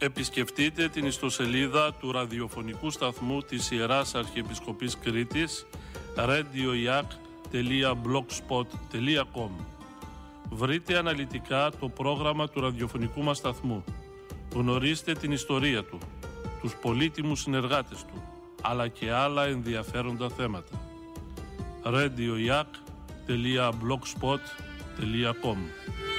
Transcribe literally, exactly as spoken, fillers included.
Επισκεφτείτε την ιστοσελίδα του ραδιοφωνικού σταθμού της Ιεράς Αρχιεπισκοπής Κρήτης ρέντιο-ιάκ τελεία μπλογспοτ τελεία κομ. Βρείτε αναλυτικά το πρόγραμμα του ραδιοφωνικού μας σταθμού. Γνωρίστε την ιστορία του, τους πολύτιμους συνεργάτες του, αλλά και άλλα ενδιαφέροντα θέματα. ρέντιο-ιάκ τελεία μπλογспοτ τελεία κομ.